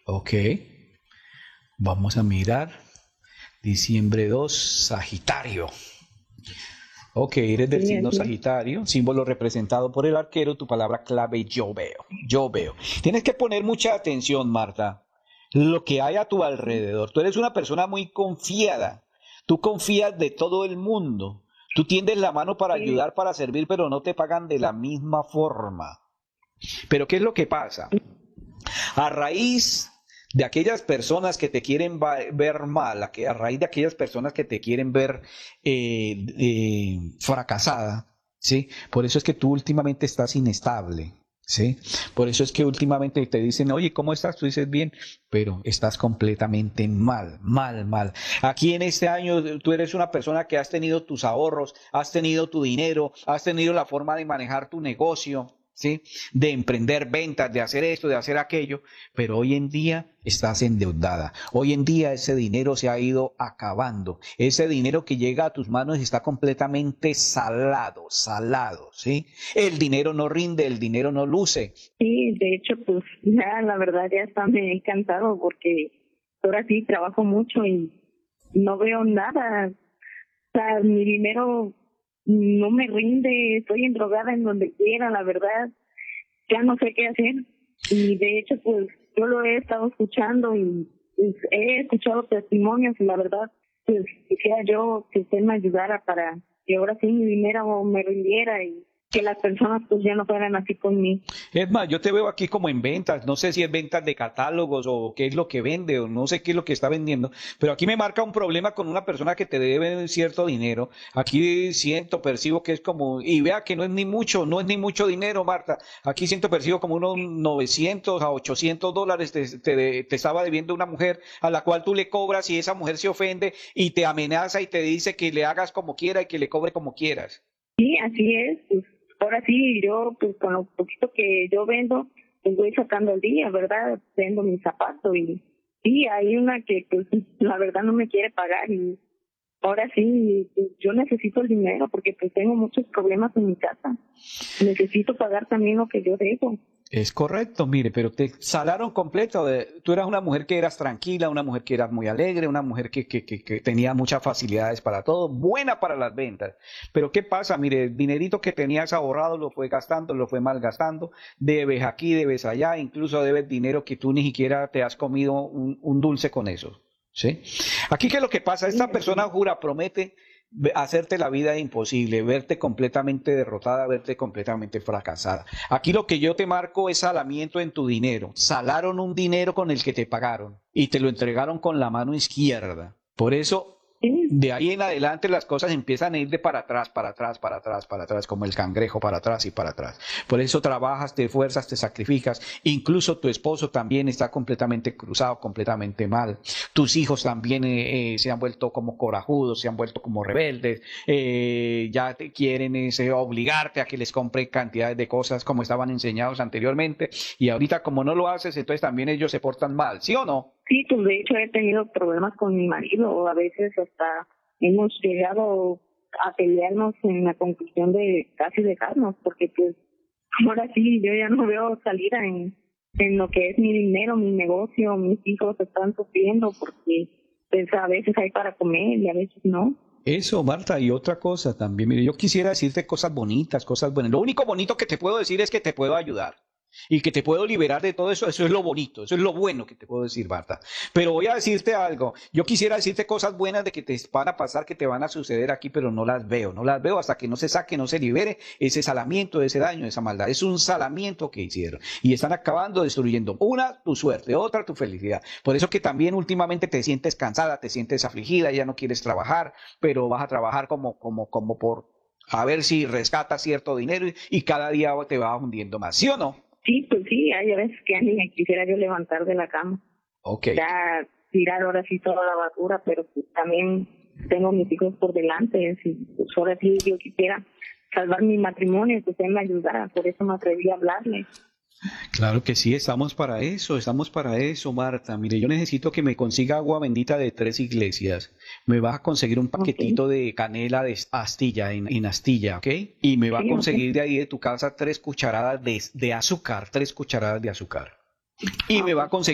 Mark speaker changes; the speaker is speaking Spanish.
Speaker 1: Ok, vamos a mirar. Diciembre 2, Sagitario. Ok, eres del
Speaker 2: Sí,
Speaker 1: signo
Speaker 2: así es.
Speaker 1: Sagitario, símbolo representado por el arquero, tu palabra clave yo veo, yo veo. Tienes que poner mucha atención, Marta, lo que hay a tu alrededor. Tú eres una persona muy confiada, tú confías de todo el mundo, tú tiendes la mano para
Speaker 2: Sí,
Speaker 1: ayudar, para servir, pero no te pagan de la misma forma. Pero ¿qué es lo que pasa? A raíz de aquellas personas que te quieren ver mal, a raíz de aquellas personas que te quieren ver fracasada, ¿sí? Por eso es que tú últimamente estás inestable, ¿sí? Por eso es que últimamente te dicen, oye, ¿cómo estás? Tú dices bien, pero estás completamente mal, mal, mal. Aquí en este año tú eres una persona que has tenido tus ahorros, has tenido tu dinero, has tenido la forma de manejar tu negocio, ¿sí? De emprender ventas, de hacer esto, de hacer aquello, pero hoy en día estás endeudada. Hoy en día ese dinero se ha ido acabando. Ese dinero que llega a tus manos está completamente salado, salado, ¿sí? El dinero no rinde, el dinero no luce.
Speaker 2: sí, de hecho, pues ya la verdad ya está me he cansado porque ahora sí trabajo mucho y no veo nada. O sea, mi dinero no me rinde, estoy endrogada en donde quiera, la verdad, ya no sé qué hacer. Y de hecho, pues yo lo he estado escuchando y pues, he escuchado testimonios y la verdad, pues quisiera yo que usted me ayudara para que ahora sí mi dinero me rindiera y que las personas pues ya no fueran así conmigo.
Speaker 1: Es más, yo te veo aquí como en ventas, no sé si es ventas de catálogos o qué es lo que vende o no sé qué es lo que está vendiendo, pero aquí me marca un problema con una persona que te debe cierto dinero. Aquí siento, percibo que es como, y vea que no es ni mucho, no es ni mucho dinero, Marta. Aquí siento, percibo como unos 900 a $800 te estaba debiendo una mujer a la cual tú le cobras y esa mujer se ofende y te amenaza y te dice que le hagas como quiera y que le cobre como quieras.
Speaker 2: Sí, así es. Pues ahora sí, yo pues con lo poquito que yo vendo, pues voy sacando el día, ¿verdad? Vendo mis zapatos y sí, hay una que pues la verdad no me quiere pagar y ahora sí, pues, yo necesito el dinero porque pues tengo muchos problemas en mi casa. Necesito pagar también lo que yo debo.
Speaker 1: Es correcto, mire, pero te salaron completo. Tú eras una mujer que eras tranquila, una mujer que eras muy alegre, una mujer que tenía muchas facilidades para todo, buena para las ventas. Pero ¿qué pasa? Mire, el dinerito que tenías ahorrado lo fue gastando, lo fue malgastando, debes aquí, debes allá, incluso debes dinero que tú ni siquiera te has comido un dulce con eso. ¿Sí? Aquí, ¿qué es lo que pasa?
Speaker 2: Sí,
Speaker 1: Esta
Speaker 2: así
Speaker 1: persona
Speaker 2: es.
Speaker 1: jura, promete hacerte la vida imposible, verte completamente derrotada, verte completamente fracasada. Aquí lo que yo te marco es salamiento en tu dinero. Salaron un dinero con el que te pagaron y te lo entregaron con la mano izquierda. Por eso,
Speaker 2: Sí,
Speaker 1: de ahí en adelante las cosas empiezan a ir de para atrás, para atrás, para atrás, para atrás, como el cangrejo, para atrás y para atrás. Por eso trabajas, te esfuerzas, te sacrificas. Incluso tu esposo también está completamente cruzado, completamente mal. Tus hijos también se han vuelto como corajudos, se han vuelto como rebeldes. Ya te quieren obligarte a que les compre cantidades de cosas como estaban enseñados anteriormente. Y ahorita como no lo haces, entonces también ellos se portan mal, ¿sí o no?
Speaker 2: sí, pues de hecho he tenido problemas con mi marido, a veces hasta hemos llegado a pelearnos en la conclusión de casi dejarnos, porque pues ahora sí yo ya no veo salida en lo que es mi dinero, mi negocio, mis hijos están sufriendo porque pues a veces hay para comer y a veces no.
Speaker 1: Eso, Marta, y otra cosa también. Mire, yo quisiera decirte cosas bonitas, cosas buenas. Lo único bonito que te puedo decir es que te puedo ayudar y que te puedo liberar de todo eso. Eso es lo bonito, eso es lo bueno que te puedo decir, Marta. Pero voy a decirte algo. Yo quisiera decirte cosas buenas de que te van a pasar, que te van a suceder aquí, pero no las veo. No las veo hasta que no se saque, no se libere ese salamiento, ese daño, esa maldad. Es un salamiento que hicieron y están acabando destruyendo una, tu suerte, otra, tu felicidad. Por eso que también últimamente te sientes cansada, te sientes afligida, ya no quieres trabajar, pero vas a trabajar como por a ver si rescatas cierto dinero y cada día te va hundiendo más, ¿sí o no?
Speaker 2: Sí, pues sí, hay a veces que ya ni me quisiera yo levantar de la cama,
Speaker 1: Ok,
Speaker 2: ya tirar ahora sí toda la basura, pero pues también tengo mis hijos por delante, si pues ahora sí yo quisiera salvar mi matrimonio, que usted me ayudara, por eso me atreví a hablarle.
Speaker 1: claro que sí, estamos para eso, Marta. Mire, yo necesito que me consiga agua bendita de 3 iglesias. Me vas a conseguir un
Speaker 2: Ok,
Speaker 1: paquetito de canela de astilla, en astilla, ¿ok? Y me va a
Speaker 2: sí, ok,
Speaker 1: conseguir de ahí de tu casa 3 cucharadas de azúcar, 3 cucharadas de azúcar. Y me va a
Speaker 2: ok.
Speaker 1: conseguir